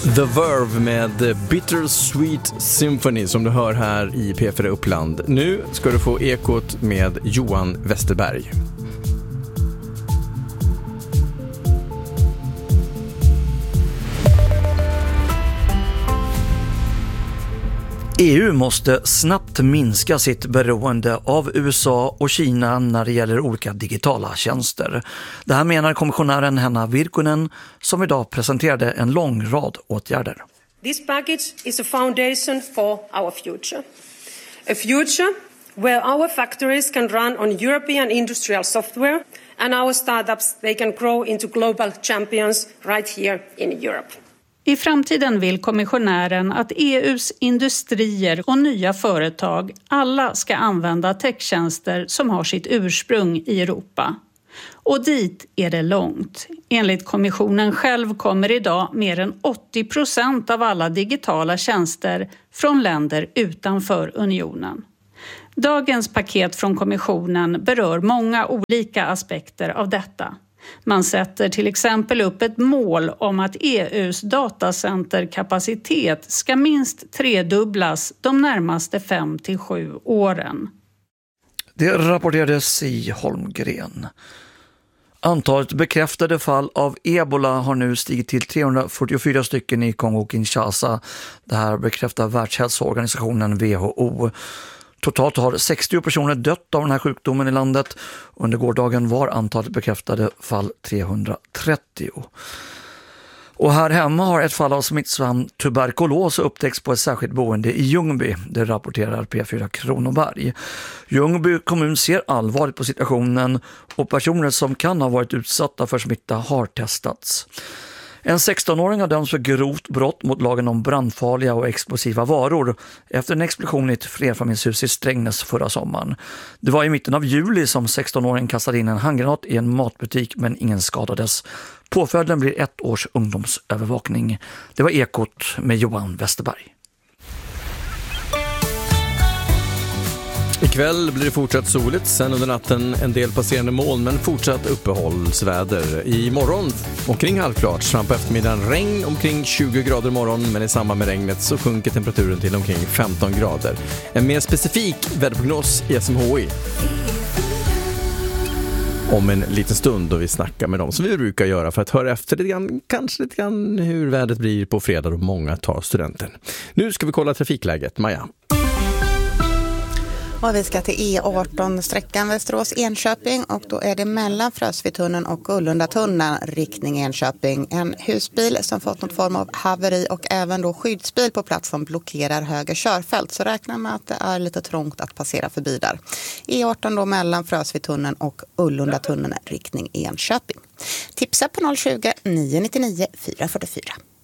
The Verve med Bittersweet Symphony som du hör här i P4 Uppland. Nu ska du få ekot med Johan Westerberg. EU måste snabbt minska sitt beroende av USA och Kina när det gäller olika digitala tjänster. Det här menar kommissionären Henna Virkkunen som idag presenterade en lång rad åtgärder. This package is a foundation for our future. A future where our factories can run on European industrial software and our startups they can grow into global champions right here in Europe. I framtiden vill kommissionären att EUs industrier och nya företag alla ska använda techtjänster som har sitt ursprung i Europa. Och dit är det långt. Enligt kommissionen själv kommer idag mer än 80% av alla digitala tjänster från länder utanför unionen. Dagens paket från kommissionen berör många olika aspekter av detta. Man sätter till exempel upp ett mål om att EUs datacenterkapacitet ska minst tredubblas de närmaste 5-7 åren. Det rapporterades i Holmgren. Antalet bekräftade fall av Ebola har nu stigit till 344 stycken i Kongo-Kinshasa. Det här bekräftar Världshälsoorganisationen WHO. Totalt har 60 personer dött av den här sjukdomen i landet. Under gårdagen var antalet bekräftade fall 330. Och här hemma har ett fall av smittsam tuberkulos upptäckts på ett särskilt boende i Ljungby. Det rapporterar P4 Kronoberg. Ljungby kommun ser allvarligt på situationen och personer som kan ha varit utsatta för smitta har testats. En 16-åring har dömts för grovt brott mot lagen om brandfarliga och explosiva varor efter en explosion i ett flerfamiljshus i Strängnäs förra sommaren. Det var i mitten av juli som 16-åringen kastade in en handgranat i en matbutik men ingen skadades. Påföljden blir 1 års ungdomsövervakning. Det var ekot med Johan Westerberg. Ikväll blir det fortsatt soligt, sen under natten en del passerande moln men fortsatt uppehållsväder. Imorgon omkring halvklart, fram på eftermiddagen regn omkring 20 grader imorgon, men i samband med regnet så sjunker temperaturen till omkring 15 grader. En mer specifik väderprognos i SMHI om en liten stund då vi snackar med dem som vi brukar göra för att höra efter lite grann, kanske lite grann hur vädret blir på fredag och många tar studenten. Nu ska vi kolla trafikläget. Maja. Och vi ska till E18-sträckan Västerås-Enköping och då är det mellan Frösvitunneln och Ullundatunneln riktning Enköping. En husbil som fått någon form av haveri och även då skyddsbil på plats som blockerar höger körfält. Så räknar med att det är lite trångt att passera förbi där. E18 då mellan Frösvitunneln och Ullundatunneln riktning Enköping. Tipsa på 020 999 444.